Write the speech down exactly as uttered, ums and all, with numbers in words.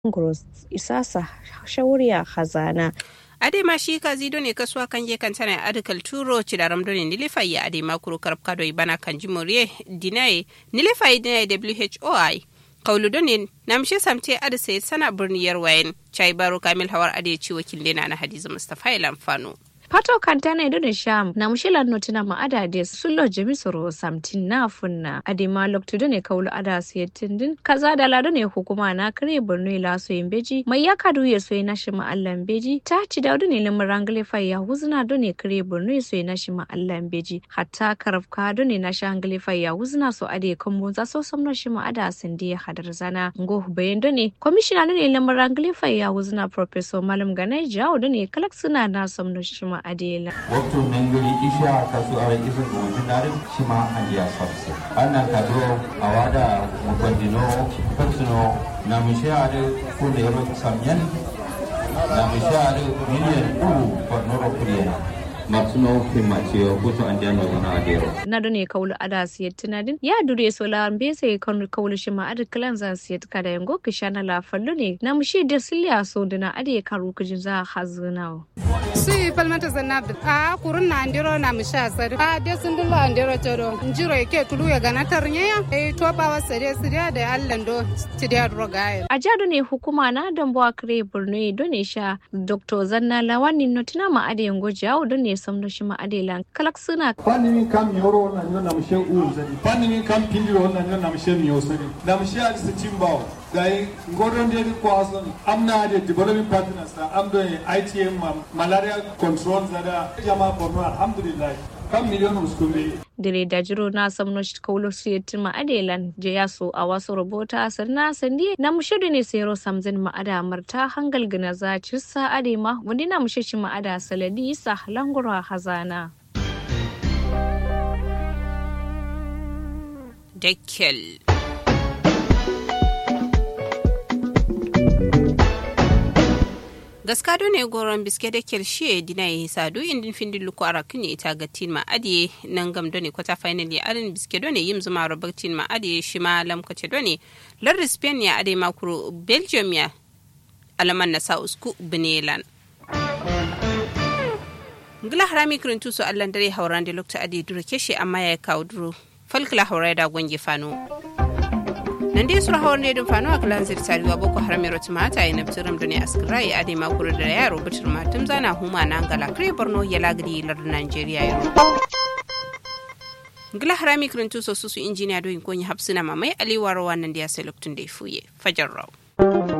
Gros isasa shauriya khazana adema shi kazido ne kasuwa kan je kan tana adikal turo ci da ramdoni nilifa ya adema kuro karabka do ibana kan jimoriye dinaye nilifa ya dinaye W H O I kauludo ne namshe samte adisa sana burniyar wayan chai baro kamil hawar ade ci wakil dena na Hadiza Mustafa Ilamfano Pato kantana ido da sham na mushila notina ma ada de sullo jemisoro samtin na funna adema loktudo ne kaulu ada siyatin din kaza da lado ne hukuma na kare Borno ila so yimbeji mai ya kadu ya so na shi ma Allah beji ta ci da ne limin rangle fa ya huzna do ne kare Borno so na shi ma Allah beji hatta karafka do ne na shi hangle fa ya huzna so ade kambo za so samno shi ma ada sindi hadar zana ngo bayan do ne commissioner ne limin rangle fa ya huzna professor Malam Ganai Jawo do ne kalak suna na samno shi ma adela waktu menguli isya kasu ara isu mujinari shima andia sabse anna kadro awada mukondino persono na mishare kunde ro samyan na mishare million u for noro kuriya matsuno kimachio kuto andiano na adero na done kaulu ada siyat tinadin ya dure so la mbese kan kaulu shima ad klan za siyat kada yango kishana la fallo ne na mushi da silya so dina ade karu kujin za hazuna si palmata zanab a kurun na andiro na musha sar a de sundulo andiro toro njiro yake tulu ya gana tarnya e to ba wasare siriya da allando tidiya rogaye a jado ne hukuma na dambo akre Borno done sha Dr Zanna Lawani notina ma ade yango jawo done samno shima ade lan kalak suna panini kam yoro na nyona mushe uzari panini kam pindiro na nyona mushe miyosari na mushe alisa timbawo gai ngoron de ko ason amna de development partners amdo I T M malaria control zada jama Borno alhamdulillah kam miliyon uskumbe dire da jiro na samno shi kaulo siyat ma adelan je yaso a wasu rubuta sanna sandi na mushidu ne sayro samzin ma ada marta hangal gina za cissa adema wani na mushishi ma ada saladi sa langura hazana Dekkel gaskado ne goron biske da kelshe dina ya sadu indin findin luku arakuni ita ga tin ma adiye nan gam done kwata finally arin biske done yim zuma robatin ma adiye shi ma lam kace done lar Spain ya ade makuro Belgium ya alaman na sa usku benelan ngla harami krintu so allan dare hauran da lokta ade duro keshe amma ya kawo duro falkla haurai da gonge fano nan dai sura hawar ne dun fano a kalan zirtari wa boko haram yaro tumata yi naftiram da ne askirai a dai makuru da yaro bitir matum zana huma na angala kare borno ya lagiri lardin Najeriya yaro gila harami kirintu so su injiniya doyin konyi hapsina mamai aliwar wannan da ya sai loktun da ya fuye fajar rau